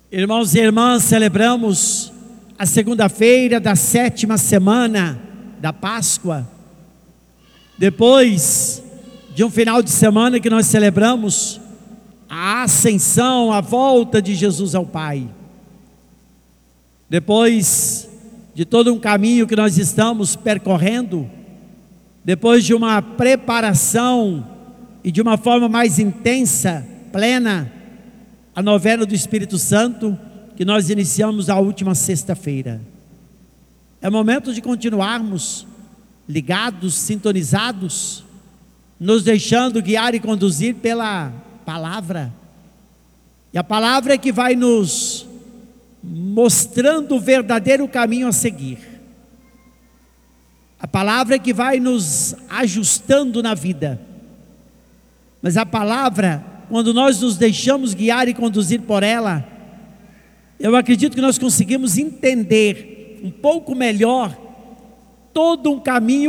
Irmãos e irmãs, celebramos a segunda-feira da 7ª semana da Páscoa. Depois de um final de semana que nós celebramos a ascensão, a volta de Jesus ao Pai. Depois de todo um caminho que nós estamos percorrendo, depois de uma preparação e de uma forma mais intensa, plena, a novena do Espírito Santo, que nós iniciamos a última sexta-feira. É momento de continuarmos ligados, sintonizados, nos deixando guiar e conduzir pela palavra. E a palavra é que vai nos mostrando o verdadeiro caminho a seguir. A palavra é que vai nos ajustando na vida. Mas a palavra, quando nós nos deixamos guiar e conduzir por ela, eu acredito que nós conseguimos entender um pouco melhor todo um caminho